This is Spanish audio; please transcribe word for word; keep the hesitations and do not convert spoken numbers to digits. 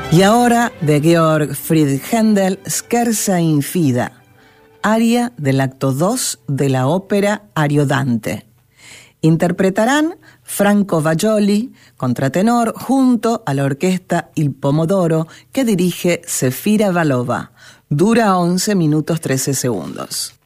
Y ahora de Georg Friedrich Händel, Scherza in Fida, aria del acto dos de la ópera Ariodante. Interpretarán Franco Fagioli, contratenor, junto a la orquesta Il Pomodoro, que dirige Zefira Valova. Dura once minutos trece segundos.